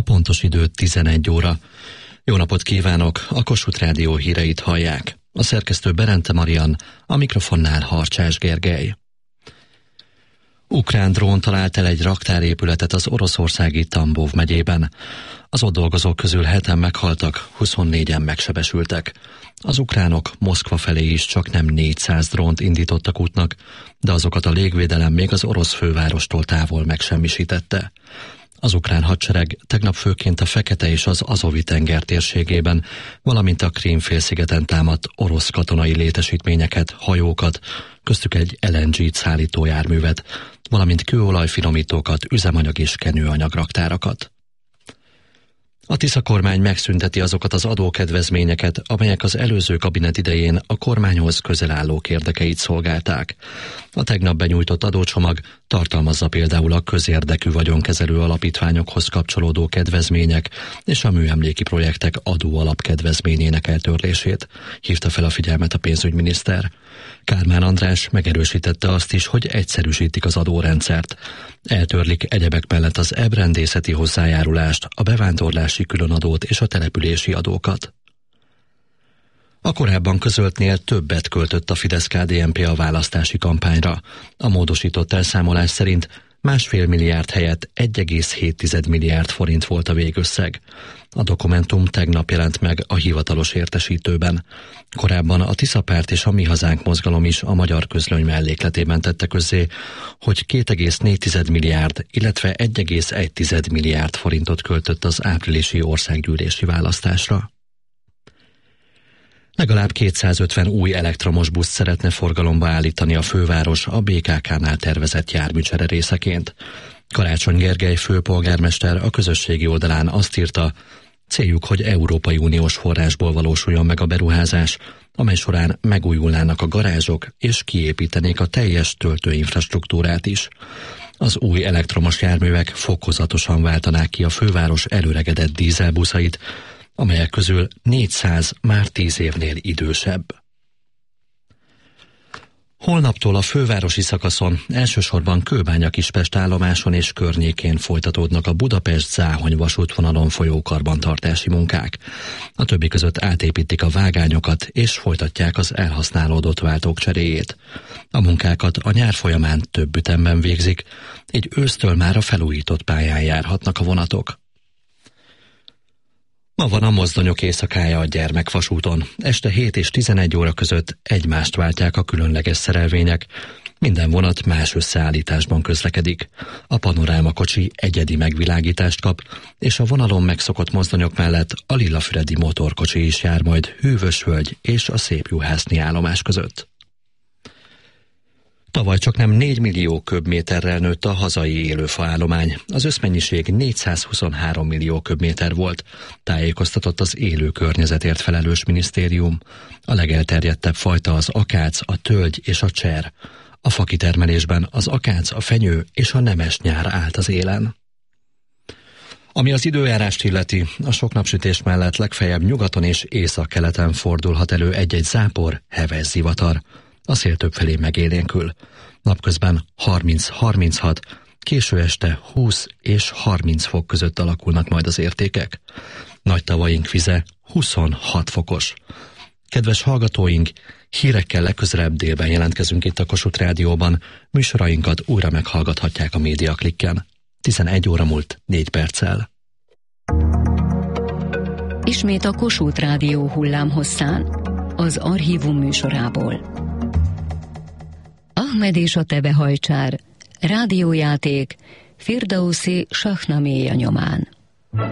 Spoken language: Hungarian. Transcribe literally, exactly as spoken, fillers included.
pontos idő tizenegy óra. Jó napot kívánok, a Kossuth Rádió híreit hallják. A szerkesztő Berente Marian, a mikrofonnál Harcsás Gergely. Ukrán drón talált el egy raktárépületet az oroszországi Tambov megyében. Az ott dolgozók közül heten meghaltak, huszonnégyen megsebesültek. Az ukránok Moszkva felé is csak nem négyszáz drónt indítottak útnak, de azokat a légvédelem még az orosz fővárostól távol megsemmisítette. Az ukrán hadsereg tegnap főként a Fekete és az Azovi-tenger térségében, valamint a Krím-félszigeten támadt orosz katonai létesítményeket, hajókat, köztük egy el en gé szállító járművet, valamint kőolajfinomítókat, üzemanyag és kenőanyag raktárakat. A Tisza kormány megszünteti azokat az adókedvezményeket, amelyek az előző kabinet idején a kormányhoz közel állók érdekeit szolgálták. A tegnap benyújtott adócsomag tartalmazza például a közérdekű vagyonkezelő alapítványokhoz kapcsolódó kedvezmények és a műemléki projektek adóalapkedvezményének eltörlését, hívta fel a figyelmet a pénzügyminiszter. Kármán András megerősítette azt is, hogy egyszerűsítik az adórendszert. Eltörlik egyebek mellett az ebrendészeti hozzájárulást, a bevándorlási különadót és a települési adókat. A korábban közöltnél többet költött a Fidesz-ká dé en pé a választási kampányra. A módosított elszámolás szerint másfél milliárd helyett egy egész hét milliárd forint volt a végösszeg. A dokumentum tegnap jelent meg a hivatalos értesítőben. Korábban a Tisza Párt és a Mi Hazánk mozgalom is a Magyar Közlöny mellékletében tette közzé, hogy két egész négy milliárd, illetve egy egész egy milliárd forintot költött az áprilisi országgyűlési választásra. Legalább kétszázötven új elektromos buszt szeretne forgalomba állítani a főváros a bé ká ká-nál tervezett járműcsere részeként. Karácsony Gergely főpolgármester a közösségi oldalán azt írta, céljuk, hogy Európai Uniós forrásból valósuljon meg a beruházás, amely során megújulnának a garázsok és kiépítenék a teljes töltőinfrastruktúrát is. Az új elektromos járművek fokozatosan váltanák ki a főváros előregedett dízelbuszait, amelyek közül négyszáz már tíz évnél idősebb. Holnaptól a fővárosi szakaszon, elsősorban Kőbánya-Kispest állomáson és környékén folytatódnak a Budapest-Záhony vasútvonalon folyó karbantartási munkák. A többi között átépítik a vágányokat és folytatják az elhasználódott váltók cseréjét. A munkákat a nyár folyamán több ütemben végzik, így ősztől már a felújított pályán járhatnak a vonatok. Ma van a mozdonyok éjszakája a Gyermekvasúton. Este hét és tizenegy óra között egymást váltják a különleges szerelvények. Minden vonat más összeállításban közlekedik. A panorámakocsi egyedi megvilágítást kap, és a vonalon megszokott mozdonyok mellett a Lillafüredi motorkocsi is jár majd Hűvösvölgy és a Szépjuhászni állomás között. Tavaly csaknem négy millió köbméterrel nőtt a hazai élőfaállomány. Az összmennyiség négyszázhuszonhárom millió köbméter volt, tájékoztatott az élő környezetért felelős minisztérium. A legelterjedtebb fajta az akác, a tölgy és a cser. A fakitermelésben az akác, a fenyő és a nemes nyár állt az élen. Ami az időjárást illeti, a sok napsütés mellett legfeljebb nyugaton és északkeleten fordulhat elő egy-egy zápor, heves zivatar. A szél többfelé megélénkül. Napközben harminc-harminchat, késő este húsz és harminc fok között alakulnak majd az értékek. Nagy tavaink vize huszonhat fokos. Kedves hallgatóink, hírekkel legközelebb délben jelentkezünk itt a Kossuth Rádióban. Műsorainkat újra meghallgathatják a Médiaklikken. tizenegy óra múlt négy perccel. Ismét a Kossuth Rádió hullámhosszán, az Archívum műsorából. Ahmed és a Tebehajcsár, rádiójáték, Firdausi Sahnaméja nyomán.